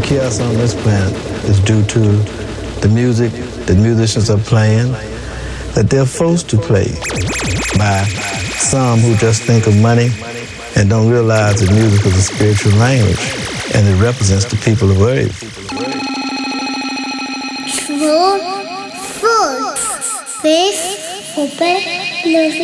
chaos on this planet is due to the music that musicians are playing, that they're forced to play by some who just think of money and don't realize that music is a spiritual language and it represents the people of Earth. Slow food. Face open